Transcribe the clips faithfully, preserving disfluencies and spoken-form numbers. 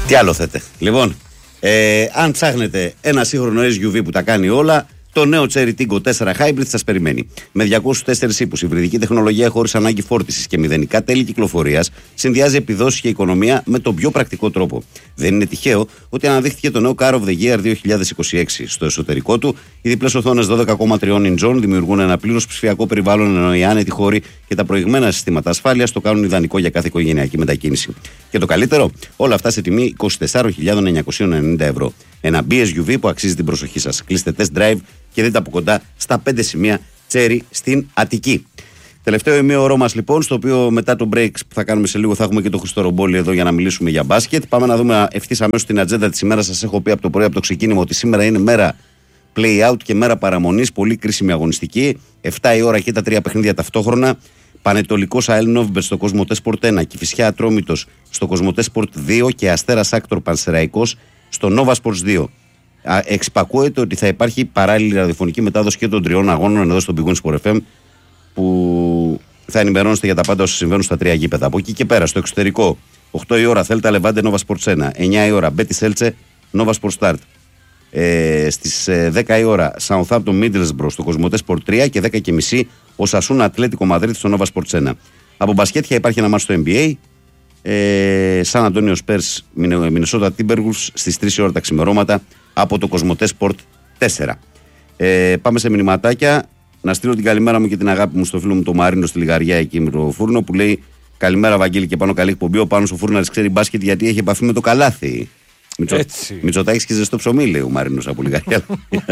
Τι άλλο θέτε. Λοιπόν, ε, αν ψάχνετε ένα σύγχρονο ες γιου βι που τα κάνει όλα, το νέο Cherry Tiggo τέσσερα Hybrid σας περιμένει. Με διακόσιους τέσσερα ύπους, υβριδική τεχνολογία χωρίς ανάγκη φόρτισης και μηδενικά τέλη κυκλοφορίας, συνδυάζει επιδόσεις και οικονομία με τον πιο πρακτικό τρόπο. Δεν είναι τυχαίο ότι αναδείχθηκε το νέο Car of the Year δύο χιλιάδες είκοσι έξι. Στο εσωτερικό του, οι διπλές οθόνες δώδεκα κόμμα τρία ιντσών δημιουργούν ένα πλήρως ψηφιακό περιβάλλον, ενώ οι άνετοι χώροι και τα προηγμένα συστήματα ασφάλειας το κάνουν ιδανικό για κάθε οικογενειακή μετακίνηση. Και το καλύτερο, όλα αυτά σε τιμή είκοσι τέσσερις χιλιάδες εννιακόσια ενενήντα ευρώ. Ένα μπι ες γιου βι που αξίζει την προσοχή σας. Κλείστε test drive και δείτε από κοντά στα πέντε σημεία Cherry στην Αττική. Τελευταίο ημίωρό μας λοιπόν, στο οποίο μετά το break που θα κάνουμε σε λίγο θα έχουμε και το Χριστό Ρομπόλη εδώ για να μιλήσουμε για μπάσκετ. Πάμε να δούμε ευθύς αμέσως την ατζέντα της ημέρας. Σας έχω πει από το πρωί, από το ξεκίνημα, ότι σήμερα είναι μέρα play out και μέρα παραμονής. Πολύ κρίσιμη αγωνιστική. επτά η ώρα και τα τρία παιχνίδια ταυτόχρονα. Πανετολικός ΑΕΛ Νόβιμπερ στο Κοσμοτέ Σπορτ ένα, Κηφισιά Ατρόμητος στο Κοσμοτέ Σπορτ δύο και Αστέρας Άκτορ Πανσεραϊκός στο Nova Sports δύο. Εξυπακούεται ότι θα υπάρχει παράλληλη ραδιοφωνική μετάδοση και των τριών αγώνων εδώ στο Big Win Sport εφ εμ, που θα ενημερώνεστε για τα πάντα όσα συμβαίνουν στα τρία γήπεδα. Από εκεί και πέρα, στο εξωτερικό, οκτώ η ώρα Θέλτα Λεβάντε Nova Sports ένα, εννιά η ώρα Μπέτι Σέλτσε Nova Sports Start. Ε, στις δέκα η ώρα Southampton Middlesbrough στο Κοσμοτέ Sport τρία και δέκα και μισή ο Σασούνα Ατλέτικο Μαδρίτη στο Nova Sports ένα. Από μπασκέτια υπάρχει ένα μάτς στο εν μπι έι. Ε, Σαν Αντώνιο Σπέρς Μινεσότα Τίμπεργουλς στις τρεις η ώρα τα ξημερώματα από το Κοσμοτέ Sport τέσσερα. Ε, πάμε σε μηνυματάκια. Να στείλω την καλημέρα μου και την αγάπη μου στο φίλο μου το Μαρίνο στη Λιγαριά εκεί με το φούρνο, που λέει καλημέρα Βαγγέλη και πάνω καλή εκπομπή. Ο Πάνος ο Φούρναρης ξέρει μπάσκετ γιατί έχει επαφή με το καλάθι. Μητσο... Μητσοτάκης και ζεστό ψωμί, λέει ο Μαρίνος από Λιγαριά.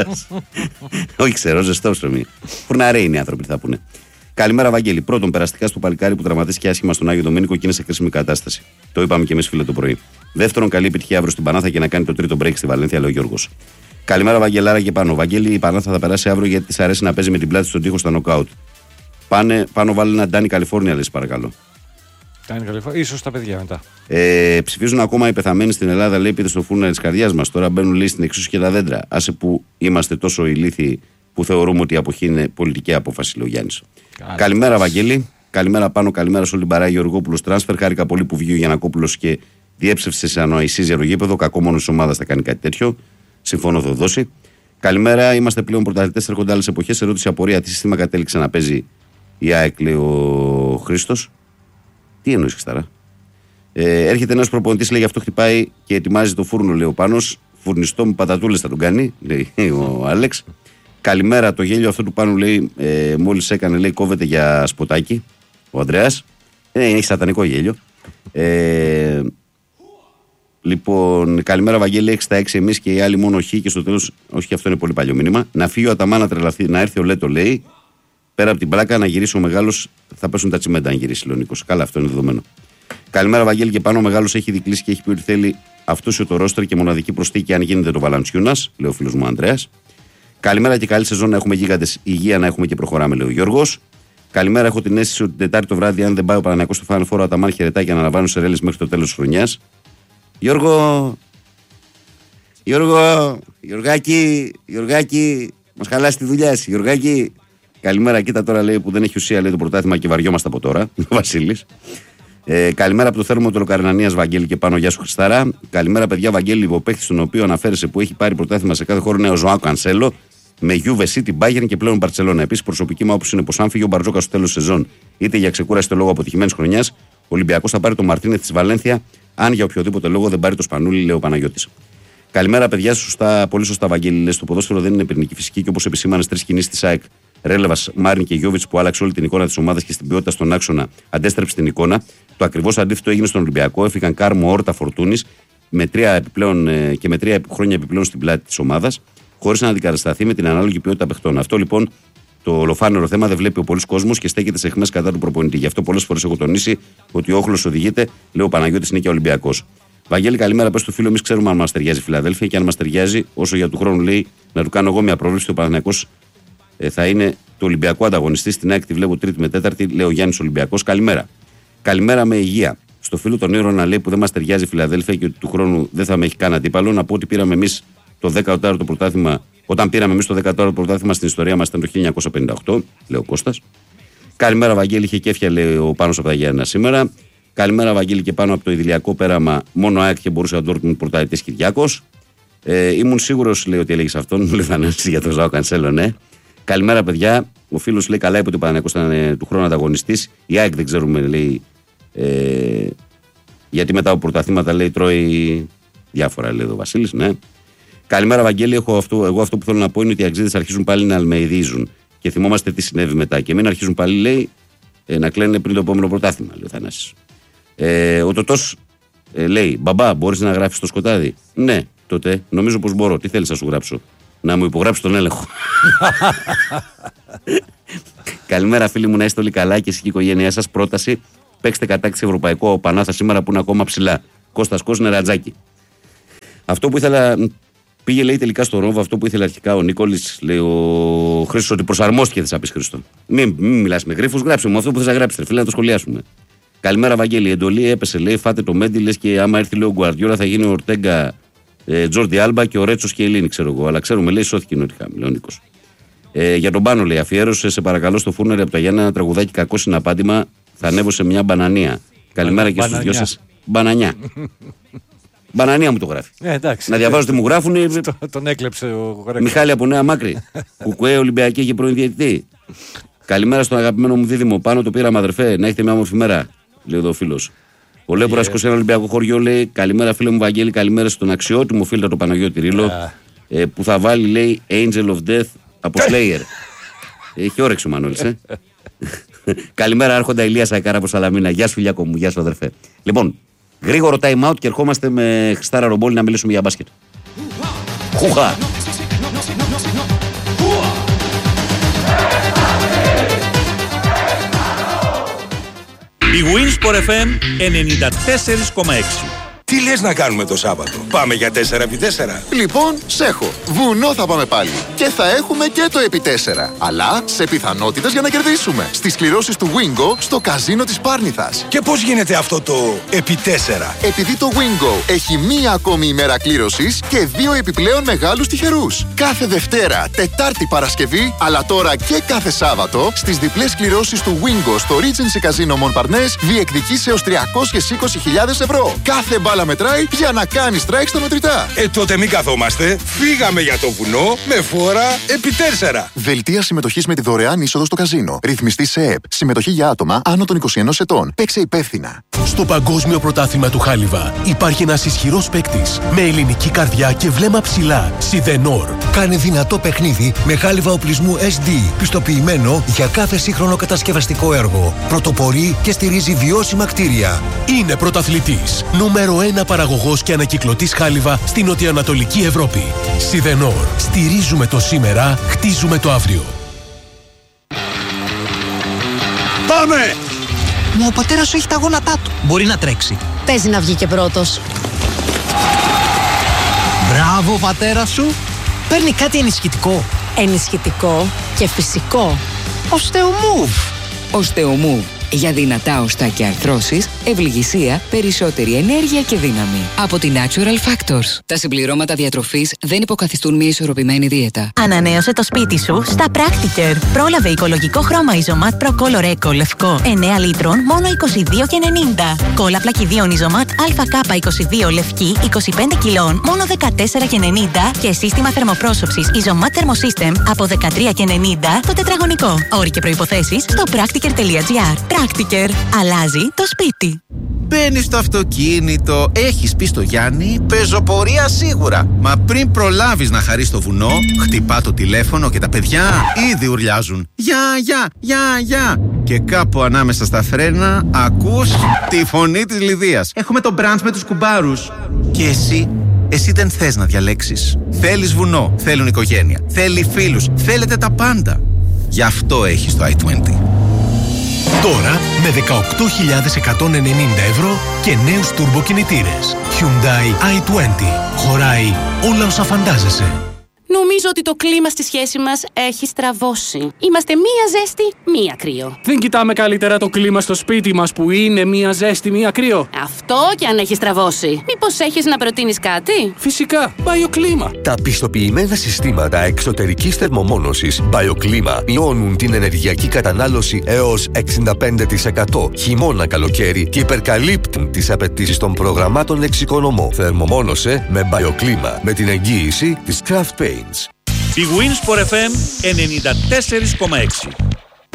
Όχι, ξέρω, ζεστό ψωμί. Φούρναροι είναι οι άνθρωποι, θα πούνε. Καλημέρα, Βαγγέλη. Πρώτον, περαστικά στο παλικάρι που τραυματίστηκε άσχημα στον Άγιο Δομήνικο και είναι σε κρίσιμη κατάσταση. Το είπαμε και εμείς, φίλε, το πρωί. Δεύτερον, καλή επιτυχία αύριο στην Πανάθα και να κάνει το τρίτο break στη Βαλένθια, λέει ο Γιώργος. Καλημέρα, Βαγγελάρα και πάνω. Βαγγέλη, η Πανάθα θα περάσει αύριο γιατί της αρέσει να παίζει με την πλάτη στον τοίχο στα νοκάουτ. Πάνε, πάνω βάλει ένα Ντάνι Καλιφόρνια, λες, παρακαλώ. Ντάνι Καλιφόρνια, ίσως τα παιδιά μετά. Ε, ψηφίζουν ακόμα οι πεθαμένοι στην Ελλάδα, λέει, πείτε στο φούρναρι τη καρδιά μα. Τώρα μπαίνουν, λέει, στην εξουσία και τα δέντρα. Άσε που είμαστε τόσο ηλίθιοι που θεωρούμε ότι η αποχή είναι πολιτική απόφαση, λέει ο Γιάννης. Καλημέρα, Βαγγέλη. Καλημέρα πάνω, καλημέρα σε όλη την παρά. Γεωργόπουλος Τράνσφερ. Χάρηκα πολύ που βγήκε ο Γιαννακόπουλος και διέψευσε σε ανοησίες για το γήπεδο. Κακό μόνο τη ομάδα θα κάνει κάτι τέτοιο. Συμφωνώ, θα δώσει. Καλημέρα, είμαστε πλέον πρωταθλητές, έρχονται άλλες εποχές. Ερώτηση απορία, τι σύστημα κατέληξε να παίζει η ΑΕΚ, λέει ο Χρήστος. Τι εννοείς, Χριστάρα. Ε, έρχεται ένας προπονητής, λέει, γι' αυτό χτυπάει και ετοιμάζει το φούρνο, λέει ο Πάνος. Φουρνιστό με πατατούλες θα τον κάνει, λέει ο Άλεξ. Καλημέρα, το γέλιο αυτό του Πάνου, λέει, ε, μόλις έκανε, λέει, κόβεται για σποτάκι ο Ανδρέας. Ε, έχει σατανικό γέλιο. Ε, λοιπόν, καλημέρα, Βαγγέλη, έξι στα έξι εμείς και οι άλλοι μόνο χ και στο τέλος, όχι και αυτό είναι πολύ παλιό μήνυμα. Να φύγει ο Αταμά να τρελαθεί, να έρθει ο Λέτο, λέει. Πέρα από την πλάκα, να γυρίσει ο μεγάλος, θα πέσουν τα τσιμέντα αν γυρίσει, λέει ο Νίκος. Καλά, αυτό είναι δεδομένο. Καλημέρα, Βαγγέλη, και πάνω ο μεγάλος έχει δικλείσει και έχει πει ότι θέλει αυτούσιο το ρόστερ και μοναδική προσθήκη αν γίνεται το Βαλαντσιούνας, λέει ο φίλος μου Ανδρέας. Καλημέρα και καλή σεζόν να έχουμε γίγαντες, υγεία να έχουμε και προχωράμε, λέει ο Γιώργος. Καλημέρα, έχω την αίσθηση ότι την Τετάρτη το βράδυ, αν δεν πάει ο Παναθηναϊκός στο Final Four, ο Αταμάν χαιρετάει και αναλαμβάνουν σε ρέλες μέχρι το τέλος της χρονιάς. Γιώργο, Γιώργο, Γιωργάκη, Γιωργάκη, μας χαλάσει τη δουλειά σου, Γιωργάκη. Καλημέρα, κοίτα τώρα, λέει, που δεν έχει ουσία, λέει, το πρωτάθλημα και βαριόμαστε από τώρα, ο Βασίλης. Ε, καλημέρα από το θέρμο του Λοκαρνανίας, Βαγγέλη και πάνω, γεια σου Χριστάρα. Καλημέρα, παιδιά, Βαγγέλη, ο παίχτης τον οποίο αναφέρεσαι που έχει πάρει πρωτάθλημα σε κάθε χώρο είναι ο Ζωάο Κανσέλο με Juve City, Bayern και πλέον Μπαρτσελόνα. Επίσης, προσωπική μου άποψη είναι πως αν φύγει ο Μπαρτζόκα στο τέλος της σεζόν, είτε για ξεκούραση το λόγο αποτυχημένης χρονιάς, ο Ολυμπιακός θα πάρει τον Μαρτίνεθ της Βαλένθια, αν για οποιοδήποτε λόγο δεν πάρει το Σπανούλι, λέει ο Παναγιώτης. Καλημέρα, παιδιά, σωστά, πολύ σωστά, Βαγγέλη. Λες, το ποδόσφαιρο δεν είναι πυρηνική φυσική και όπως επισήμανε τρεις κινήσεις της ΑΕΚ, Ρέλεβας, Μάριν και Γιώβιτς, που άλλαξε όλη την εικόνα της ομάδας και στην ποιότητα στον άξονα αντέστρεψε την εικόνα. Το ακριβώς αντίθετο έγινε στον Ολυμπιακό. Έφυγαν Κάρμο, Όρτα, Φορτούνης με τρία επιπλέον, και με τρία χρόνια επιπλέον στην πλάτη της ομάδας, χωρίς να αντικατασταθεί με την ανάλογη ποιότητα παιχτών. Αυτό λοιπόν το ολοφάνερο θέμα δεν βλέπει ο πολλής κόσμος και στέκεται σε αιχμές κατά του προπονητή. Γι' αυτό πολλές φορές έχω τονίσει ότι ο όχλος οδηγείται, λέει ο Παναγιώτης, είναι και Ολυμπιακός. Βαγγέλη, καλημέρα, πες του φίλου, εμείς ξέρουμε αν μας ταιριάζει η Φιλαδέλφια και αν μας ταιριάζει, όσο για του χρόνου, λέει, να του κάνω εγώ μια πρόβλεψη. Ο Παναθηναϊκός ε, θα είναι του Ολυμπιακού ανταγωνιστή. Στην ΑΕΚ τη βλέπω τρίτη με τέταρτη, λέει ο Γιάννης Ολυμπιακός. Καλημέρα. Καλημέρα με υγεία. Στο φίλο τον Ήρωα να λέει που δεν μας ταιριάζει η Φιλαδέλφια και ότι του χρόνου δεν θα με έχει καν αντίπαλο, να πω ότι πήραμε εμείς το δεκαοκτάρο πρωτάθλημα. Όταν πήραμε εμείς το δεκαοκτάρο πρωτάθλημα στην ιστορία μας ήταν το χίλια εννιακόσια πενήντα οκτώ, λέει ο Κώστας. Καλημέρα, Βαγγέλη, είχε κέφια, λέει ο Πάνος από τα Γιάννενα σήμερα. Καλημέρα, Βαγγέλη, και πάνω από το ιδηλιακό πέραμα. Μόνο ΑΕΚ και μπορούσε να Ντόρτμουντ πρωταθλητής Κυριάκος. Ε, ήμουν σίγουρος, λέει, ότι έλεγε αυτόν. Μου λέει Θανάση για τον Ζάο Κανσέλο, ναι. Καλημέρα, παιδιά. Ο φίλος λέει καλά, είπε ότι ο Παναθηναϊκός ήταν ε, του χρόνου ανταγωνιστής. Η ΑΕΚ δεν ξέρουμε, λέει. Ε, γιατί μετά από πρωταθλήματα, λέει, τρώει διάφορα, λέει ο Βασίλης, ναι. Καλημέρα, Βαγγέλη. Έχω αυτό, εγώ αυτό που θέλω να πω είναι ότι οι αξίδες αρχίζουν πάλι να αλμεϊδίζουν. Και θυμόμαστε τι συνέβη μετά. Και μην αρχίζουν πάλι, λέει, ε, να κλαίνουν πριν το επόμενο πρωτάθλημα, λέει ο Θανάσης. Ε, ο Τωτός ε, λέει: Μπαμπά, μπορείς να γράψεις το σκοτάδι? Ναι, τότε νομίζω πως μπορώ. Τι θέλεις να σου γράψω? Να μου υπογράψεις τον έλεγχο. Καλημέρα, φίλοι μου, να είστε όλοι καλά και εσύ και η οικογένειά σας. Πρόταση: παίξτε κατάκτηση ευρωπαϊκό Πανάθα σήμερα που είναι ακόμα ψηλά. Κώστας Κώσ, Νερατζάκη. Αυτό που ήθελα. Πήγε, λέει, τελικά στο Ρόβο αυτό που ήθελε αρχικά ο Νίκολης, λέει ο Χρήστος, ότι προσαρμόστηκε. Θες να πεις, Χρήστο? Μην, μην μιλάς με γρίφους, γράψε μου αυτό που θες να γράψεις, φίλε, να το σχολιάσουμε. Καλημέρα, Βαγγέλη. Η εντολή έπεσε, λέει, φάτε το Μέντι, λες, και άμα έρθει, λέει, ο Γκουαρδιόλα θα γίνει ο Ορτέγκα, ε, Τζόρντι Άλμπα και ο Ρέτσος και η Ελλήνη, ξέρω εγώ. Αλλά ξέρουμε, λέει, σώθηκε νωρικά, λέει ο Νίκος. Ε, για τον Πάνο, λέει, αφιέρωσε, σε παρακαλώ, στο Φούρνερ από τα Γιάννα ένα τραγουδάκι κακό συναπάντημα. Θα ανέβω σε μια μπανανία. Καλημέρα και στους δυο σας. Μπανανιά. Μπανανία μου το γράφει. Ε, εντάξει. Να διαβάζω τι μου γράφουν. Το, τον έκλεψε ο Γρέκος. Μιχάλη από Νέα Μάκρη. Κουκουέ, Ολυμπιακή και πρώην διαιτητή. Καλημέρα στον αγαπημένο μου δίδυμο. Πάνω το πήραμε, αδερφέ. Να έχετε μια όμορφη μέρα, λέει εδώ ο φίλος. Ο Λέμπορας είκοσι ένα Ολυμπιακό χωριό λέει: καλημέρα, φίλε μου Βαγγέλη. Καλημέρα στον αξιότιμο φίλο του Παναγιώτη Ρίλο. Yeah. Ε, που θα βάλει, λέει, Angel of Death από Slayer. Έχει όρεξη ο Μανώλης, ε. Καλημέρα, Άρχοντα Ηλία Σαϊκάρα από Σαλαμίνα. Γεια σου, Φιλιάκο μου, γεια σου, αδερφέ. Λοιπόν, γρήγορο time out και ερχόμαστε με Χριστάρα Ρομπόλη να μιλήσουμε για μπάσκετ. Χουχα! Η Winsport εφ εμ ενενήντα τέσσερα κόμμα έξι. Τι λες να κάνουμε το Σάββατο? Πάμε για τέσσερα επί τέσσερα. Λοιπόν, σέχω. Βουνό θα πάμε πάλι. Και θα έχουμε και το επί τέσσερα. Αλλά σε πιθανότητες για να κερδίσουμε. Στις κληρώσεις του Wingo στο καζίνο της Πάρνηθας. Και πώς γίνεται αυτό το επί τέσσερα? Επειδή το Wingo έχει μία ακόμη ημέρα κλήρωσης και δύο επιπλέον μεγάλους τυχερούς. Κάθε Δευτέρα, Τετάρτη, Παρασκευή, αλλά τώρα και κάθε Σάββατο, στις διπλές κληρώσεις του Wingo στο Regency Casino Montparnasse διεκδικείς έως τριακόσιες είκοσι χιλιάδες ευρώ. Κάθε μπάλα μετράει για να κάνει strike στα μετρητά. Ε, τότε μην καθόμαστε. Φύγαμε για το βουνό με φόρα επί τέσσερα. Δελτία συμμετοχής με τη δωρεάν είσοδο στο καζίνο. Ρυθμιστή σε ΕΕΠ. Συμμετοχή για άτομα άνω των είκοσι ενός ετών. Παίξε υπεύθυνα. Στο Παγκόσμιο Πρωτάθλημα του Χάλιβα υπάρχει ένας ισχυρός παίκτης με ελληνική καρδιά και βλέμμα ψηλά. Σιδενόρ. Κάνε δυνατό παιχνίδι με χάλιβα οπλισμού ες ντι, πιστοποιημένο για κάθε σύγχρονο κατασκευαστικό έργο. Πρωτοπορεί και στηρίζει βιώσιμα κτίρια. Είναι πρωταθλητής. Νούμερο ένα παραγωγός και ανακυκλωτής χάλιβα στην νοτιοανατολική Ευρώπη. Σιδενόρ. Στηρίζουμε το σήμερα, χτίζουμε το αύριο. Πάμε! Μα ο πατέρας σου έχει τα γόνατά του. Μπορεί να τρέξει. Παίζει να βγει και πρώτος. Μπράβο, πατέρα σου. Παίρνει κάτι ενισχυτικό. Ενισχυτικό και φυσικό. Οστεομούβ. Οστεομούβ. Για δυνατά οστά και αρθρώσεις, ευληγησία, περισσότερη ενέργεια και δύναμη. Από τη Natural Factors. Τα συμπληρώματα διατροφής δεν υποκαθιστούν μια ισορροπημένη δίαιτα. Ανανέωσε το σπίτι σου στα Practicare. Πρόλαβε οικολογικό χρώμα Isomat Pro Color Eco λευκό εννέα λίτρων μόνο είκοσι δύο και ενενήντα. Κόλλα πλακιδίων Isomat έι κέι είκοσι δύο λευκή είκοσι πέντε κιλών μόνο δεκατέσσερα και ενενήντα και σύστημα θερμοπρόσωψης Isomat Thermosystem από δεκατρία και ενενήντα το τετραγωνικό. Όροι και προϋποθέσεις στο practicare τελεία gr. Practicare. Αλλάζει το σπίτι. Μπαίνεις στο αυτοκίνητο, έχεις πει στο Γιάννη, πεζοπορία σίγουρα. Μα πριν προλάβεις να χαρείς το βουνό, χτυπά το τηλέφωνο και τα παιδιά ήδη ουρλιάζουν. Γεια, γεια, γεια, γεια. Και κάπου ανάμεσα στα φρένα ακούς τη φωνή της Λιδίας. Έχουμε το μπραντς με τους κουμπάρους. Και εσύ, εσύ δεν θες να διαλέξεις. Θέλεις βουνό, θέλουν οικογένεια, θέλει φίλους, θέλετε τα πάντα. Γι' αυτό έχεις το άι είκοσι. Τώρα με δεκαοκτώ χιλιάδες εκατόν ενενήντα ευρώ και νέους τουρμποκινητήρες. Hyundai άι είκοσι. Χωράει όλα όσα φαντάζεσαι. Νομίζω ότι το κλίμα στη σχέση μας έχει στραβώσει. Είμαστε μία ζέστη, μία κρύο. Δεν κοιτάμε καλύτερα το κλίμα στο σπίτι μας που είναι μία ζέστη, μία κρύο? Αυτό και αν έχει στραβώσει. Μήπως έχεις να προτείνεις κάτι? Φυσικά, BioClima. Τα πιστοποιημένα συστήματα εξωτερικής θερμομόνωσης BioClima μειώνουν την ενεργειακή κατανάλωση έως εξήντα πέντε τοις εκατό χειμώνα καλοκαίρι και υπερκαλύπτουν τις απαιτήσεις των προγραμμάτων εξοικονομώ. Θερμομόνωσε με BioClima με την εγγύηση της Kraft Paints. Η Winsport εφ εμ ενενήντα τέσσερα κόμμα έξι.